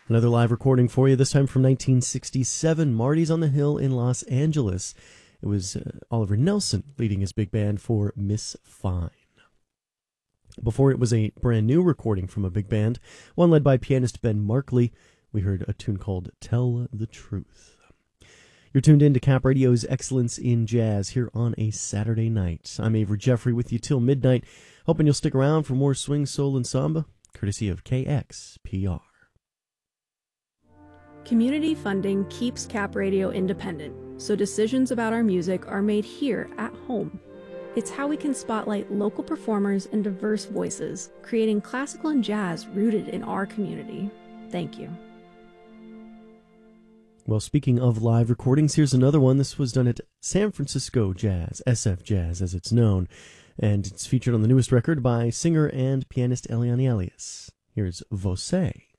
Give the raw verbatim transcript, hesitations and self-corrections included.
Another live recording for you, this time from nineteen sixty-seven, Marty's on the Hill in Los Angeles. It was uh, Oliver Nelson leading his big band for Miss Fine. Before it was a brand new recording from a big band, one led by pianist Ben Markley. We heard a tune called Tell the Truth. You're tuned in to Cap Radio's Excellence in Jazz here on a Saturday night. I'm Avery Jeffrey with you till midnight, hoping you'll stick around for more swing, soul, and samba, courtesy of K X P R. Community funding keeps Cap Radio independent, so decisions about our music are made here at home. It's how we can spotlight local performers and diverse voices, creating classical and jazz rooted in our community. Thank you. Well, speaking of live recordings, here's another one. This was done at San Francisco Jazz, S F Jazz as it's known, and it's featured on the newest record by singer and pianist Eliane Elias. Here's Você.